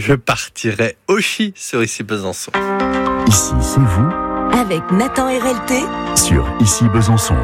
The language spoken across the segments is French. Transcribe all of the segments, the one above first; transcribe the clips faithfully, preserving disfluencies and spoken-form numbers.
je partirai au Chi sur Ici Besançon. Ici, c'est vous. Avec Nathan R L T. Sur Ici Besançon.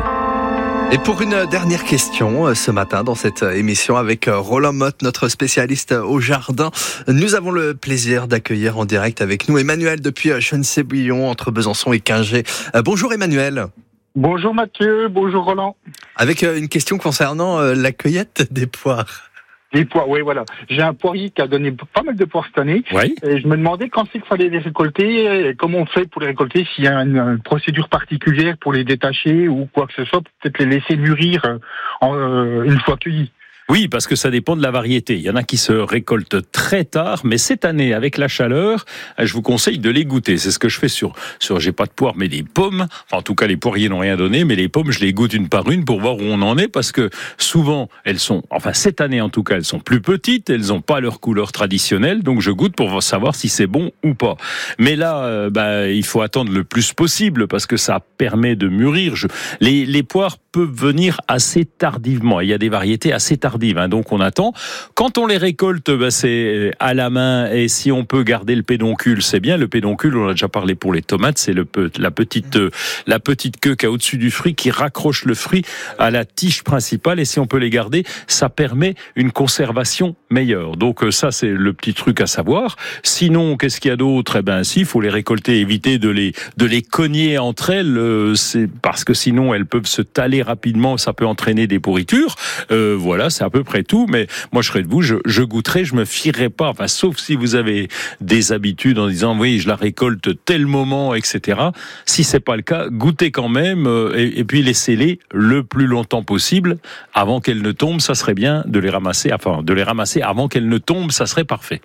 Et pour une dernière question ce matin dans cette émission avec Roland Motte, notre spécialiste au jardin, nous avons le plaisir d'accueillir en direct avec nous Emmanuel depuis Chenesey-Bouillon entre Besançon et Quingey. Bonjour Emmanuel. Bonjour Mathieu, bonjour Roland. Avec une question concernant la cueillette des poires. Les poires, oui, voilà. J'ai un poirier qui a donné pas mal de poires cette année. Oui. Et je me demandais quand c'est qu'il fallait les récolter, et comment on fait pour les récolter, s'il y a une, une procédure particulière pour les détacher ou quoi que ce soit, peut-être les laisser mûrir en, euh, une fois cueillis. Oui, parce que ça dépend de la variété. Il y en a qui se récoltent très tard, mais cette année, avec la chaleur, je vous conseille de les goûter. C'est ce que je fais sur, sur j'ai pas de poires, mais des pommes. Enfin, en tout cas, les poiriers n'ont rien donné, mais les pommes, je les goûte une par une pour voir où on en est, parce que souvent, elles sont, enfin, cette année, en tout cas, elles sont plus petites, elles n'ont pas leur couleur traditionnelle, donc je goûte pour savoir si c'est bon ou pas. Mais là, euh, bah, il faut attendre le plus possible, parce que ça permet de mûrir. Je, les, les poires peuvent venir assez tardivement. Il y a des variétés assez tardives. Donc on attend. Quand on les récolte, bah c'est à la main, et si on peut garder le pédoncule, c'est bien. Le pédoncule, on a déjà parlé pour les tomates, c'est le, la petite la petite queue qu'il y a au-dessus du fruit qui raccroche le fruit à la tige principale, et si on peut les garder, ça permet une conservation meilleure. Donc ça, c'est le petit truc à savoir. Sinon, qu'est-ce qu'il y a d'autre ? Eh ben si, il faut les récolter, éviter de les de les cogner entre elles, c'est parce que sinon elles peuvent se taler rapidement, ça peut entraîner des pourritures. Euh, voilà, c'est à peu près tout, mais moi je serais de vous, je, je goûterai, je me fierai pas, enfin sauf si vous avez des habitudes en disant oui, je la récolte tel moment, et cetera. Si c'est pas le cas, goûtez quand même, euh, et, et puis laissez-les le plus longtemps possible avant qu'elles ne tombent. Ça serait bien de les ramasser, enfin de les ramasser avant qu'elles ne tombent, ça serait parfait.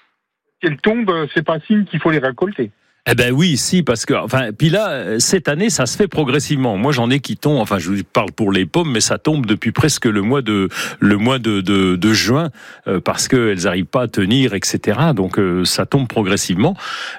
Si elles tombent, c'est pas signe qu'il faut les récolter. Eh ben oui, si, parce que, enfin, puis là, cette année, ça se fait progressivement. Moi, j'en ai qui tombent, enfin, je vous parle pour les pommes, mais ça tombe depuis presque le mois de, le mois de, de, de juin, euh, parce qu'elles n'arrivent pas à tenir, et cetera. Donc, euh, ça tombe progressivement.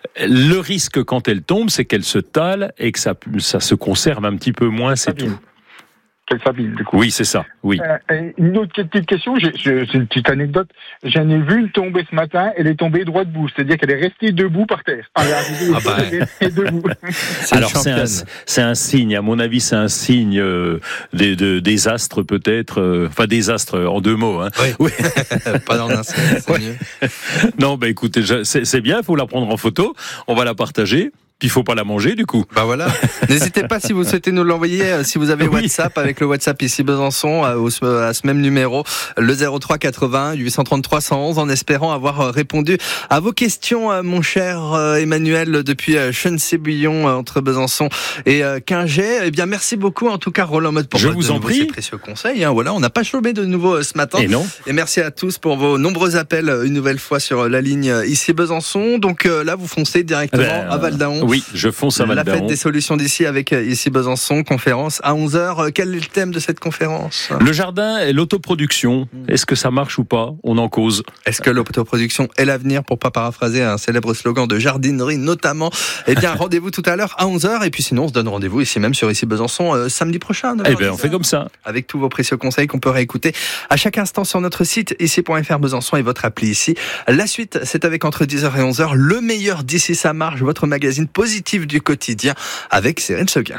Le risque, quand elles tombent, c'est qu'elles se talent et que ça, ça se conserve un petit peu moins, c'est tout. Qu'elle s'abîme, du coup. Oui, c'est ça, oui. Euh, une autre petite question, j'ai, j'ai, c'est une petite anecdote. J'en ai vu une tomber ce matin, elle est tombée droit debout, c'est-à-dire qu'elle est restée debout par terre. Elle est arrivée, ah bah. Elle est restée debout. C'est Alors, c'est un, c'est un signe, à mon avis, c'est un signe euh, des, de, des astres, peut-être, euh, enfin, des astres en deux mots, hein. Oui, oui. Pas dans un seul, c'est ouais. mieux. Non, bah écoutez, c'est, c'est bien, il faut la prendre en photo, on va la partager. Il faut pas la manger du coup. Bah voilà. N'hésitez pas si vous souhaitez nous l'envoyer, si vous avez oui. WhatsApp, avec le WhatsApp Ici Besançon à, à ce même numéro, le zéro trois quatre-vingts huit cent trente-trois cent onze, en espérant avoir répondu à vos questions, mon cher Emmanuel depuis Chenesey-Bouillon entre Besançon et Quingey. Eh bien merci beaucoup en tout cas Roland Motte pour Je de vous en prie. Ces précieux conseils. Hein, voilà, on n'a pas chômé de nouveau ce matin. Et non. Et merci à tous pour vos nombreux appels une nouvelle fois sur la ligne Ici Besançon. Donc là vous foncez directement ben, à Val-d'Aon. Oui, je fonce à Val-d'Aon. La fête des solutions d'ici avec Ici Besançon, conférence à onze heures. Quel est le thème de cette conférence ? Le jardin et l'autoproduction. Est-ce que ça marche ou pas ? On en cause. Est-ce que l'autoproduction est l'avenir, pour pas paraphraser un célèbre slogan de jardinerie notamment ? Eh bien, rendez-vous tout à l'heure à onze heures. Et puis sinon, on se donne rendez-vous ici même sur Ici Besançon euh, samedi prochain. Eh bien, on fait comme ça. Avec tous vos précieux conseils qu'on peut réécouter à chaque instant sur notre site ici point f r Besançon et votre appli ici. La suite, c'est avec entre dix heures et onze heures, le meilleur d'ici ça marche, votre magazine positif du quotidien avec Céline Seguin.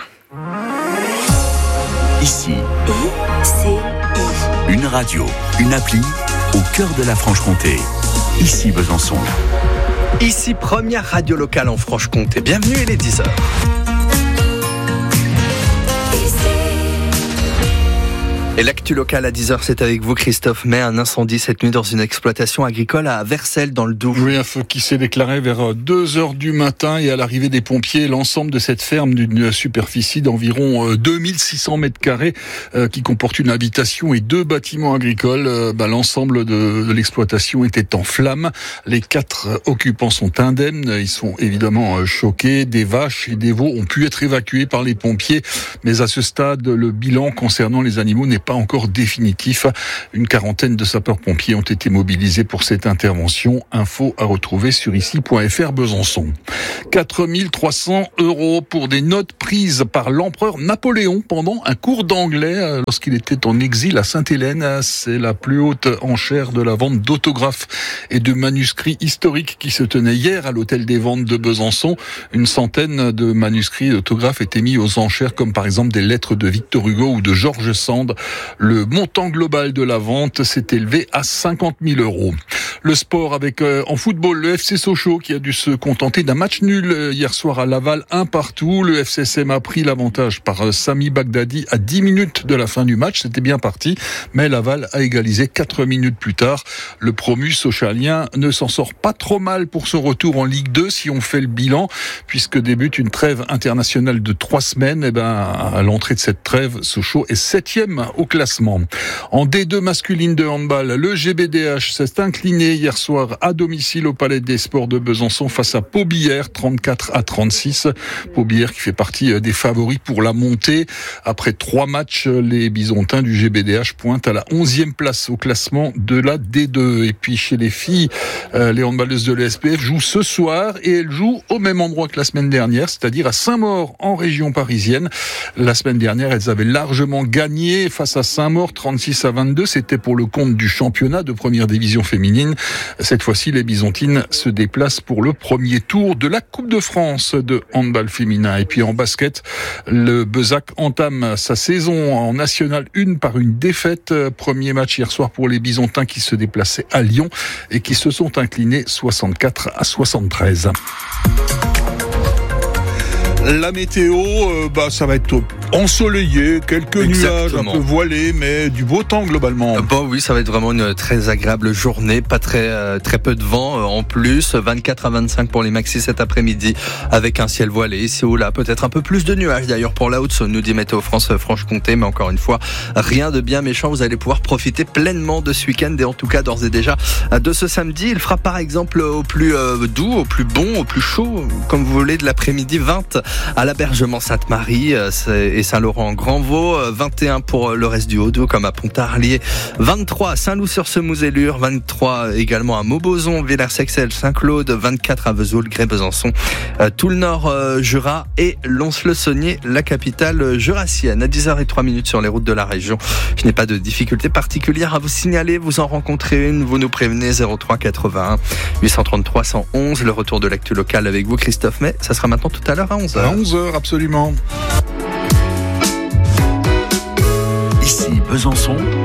Ici, une radio, une appli au cœur de la Franche-Comté. Ici Besançon. Ici, première radio locale en Franche-Comté. Bienvenue, il est dix heures. Et l'actu locale à dix heures, c'est avec vous Christophe May. Un incendie cette nuit dans une exploitation agricole à Vercelles dans le Doubs. Oui, un feu qui s'est déclaré vers deux heures du matin, et à l'arrivée des pompiers, l'ensemble de cette ferme d'une superficie d'environ deux mille six cents mètres carrés euh, qui comporte une habitation et deux bâtiments agricoles, euh, bah, l'ensemble de, de l'exploitation était en flammes. Les quatre occupants sont indemnes, ils sont évidemment euh, choqués. Des vaches et des veaux ont pu être évacués par les pompiers, mais à ce stade, le bilan concernant les animaux n'est pas encore définitif. Une quarantaine de sapeurs-pompiers ont été mobilisés pour cette intervention. Info à retrouver sur ici point f r Besançon. quatre mille trois cents euros pour des notes prises par l'empereur Napoléon pendant un cours d'anglais lorsqu'il était en exil à Sainte-Hélène. C'est la plus haute enchère de la vente d'autographes et de manuscrits historiques qui se tenait hier à l'hôtel des ventes de Besançon. Une centaine de manuscrits et d'autographes étaient mis aux enchères, comme par exemple des lettres de Victor Hugo ou de George Sand. Le montant global de la vente s'est élevé à cinquante mille euros. Le sport avec, euh, en football, le F C Sochaux qui a dû se contenter d'un match nul euh, hier soir à Laval, un partout. Le F C S M a pris l'avantage par euh, Sami Bagdadi à dix minutes de la fin du match. C'était bien parti, mais Laval a égalisé quatre minutes plus tard. Le promu sochalien ne s'en sort pas trop mal pour son retour en Ligue deux si on fait le bilan, puisque débute une trêve internationale de trois semaines. Et ben, à l'entrée de cette trêve, Sochaux est septième au classement. En D deux masculine de handball, le G B D H s'est incliné hier soir à domicile au Palais des Sports de Besançon face à Paubillère, trente-quatre à trente-six. Paubillère qui fait partie des favoris pour la montée. Après trois matchs, les Bisontins du G B D H pointent à la onzième place au classement de la D deux. Et puis chez les filles, euh, les handballeuses de l'E S P F jouent ce soir et elles jouent au même endroit que la semaine dernière, c'est-à-dire à Saint-Maur en région parisienne. La semaine dernière, elles avaient largement gagné face à Saint-Maur, trente-six à vingt-deux. C'était pour le compte du championnat de première division féminine. Cette fois-ci, les Bisontines se déplacent pour le premier tour de la Coupe de France de handball féminin. Et puis en basket, le Bezac entame sa saison en National un par une défaite. Premier match hier soir pour les Bisontins qui se déplaçaient à Lyon et qui se sont inclinés soixante-quatre à soixante-treize. La météo, euh, bah ça va être ensoleillé, quelques Exactement. nuages un peu voilés, mais du beau temps globalement. Bon oui, ça va être vraiment une très agréable journée, pas très euh, très peu de vent euh, en plus, vingt-quatre à vingt-cinq pour les maxis cet après-midi, avec un ciel voilé ici ou là, peut-être un peu plus de nuages d'ailleurs pour la Haute-Saône, nous dit Météo France Franche-Comté, mais encore une fois, rien de bien méchant, vous allez pouvoir profiter pleinement de ce week-end et en tout cas d'ores et déjà de ce samedi. Il fera par exemple au plus euh, doux, au plus bon, au plus chaud, comme vous voulez, de l'après-midi, vingt à l'Abergement Sainte-Marie euh, et Saint-Laurent-Grand-Vaux, vingt et un pour le reste du Haut-Doubs comme à Pontarlier, vingt-trois à Saint-Loup-sur-Semouse-et-Lure, vingt-trois également à Maubozon, Villers-Sexel, Saint-Claude, vingt-quatre à Vesoul, Grès-Besançon, euh, tout le nord euh, Jura et Lons-le-Saunier, la capitale jurassienne. À dix heures zéro trois sur les routes de la région. Je n'ai pas de difficulté particulière à vous signaler, vous en rencontrez une, vous nous prévenez zéro trois quatre-vingt-un huit cent trente-trois cent onze. Le retour de l'actu locale avec vous Christophe May, ça sera maintenant tout à l'heure à onze heures. À onze heures, absolument. Ici Besançon,